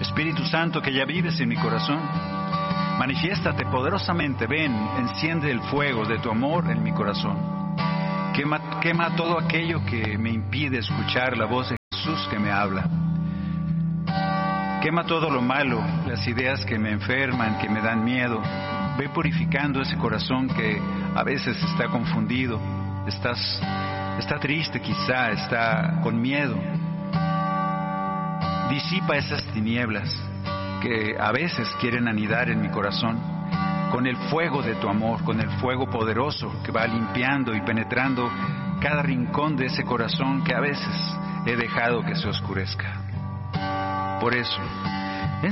Espíritu Santo que ya vives en mi corazón, manifiéstate poderosamente, ven, enciende el fuego de tu amor en mi corazón. Quema todo aquello que me impide escuchar la voz de Jesús que me habla. Quema todo lo malo, las ideas que me enferman, que me dan miedo. Ve purificando ese corazón que a veces está confundido, está triste quizá, está con miedo. Disipa esas tinieblas que a veces quieren anidar en mi corazón con el fuego de tu amor, con el fuego poderoso que va limpiando y penetrando cada rincón de ese corazón que a veces he dejado que se oscurezca. Por eso,